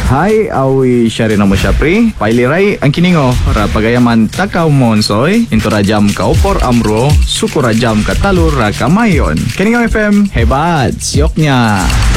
Hay, awi siya rin mo siya pre. Pailiray, ang kiningo, rapagayaman takaw monsoy, into rajam kaupor amro, suko rajam katalur kamayon. Kiningo FM, hebat, siyok niya.